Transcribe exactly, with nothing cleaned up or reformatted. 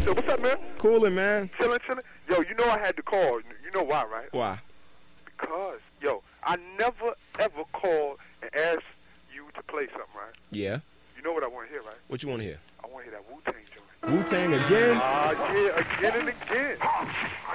Yo, what's up, man? Coolin', man. Chillin', chillin'. Yo, you know I had to call. You know why, right? Why? Because, yo, I never, ever called and asked you to play something, right? Yeah. You know what I want to hear, right? What you want to hear? I want to hear that Wu-Tang joint. Wu-Tang again? Ah, uh, yeah, again and again.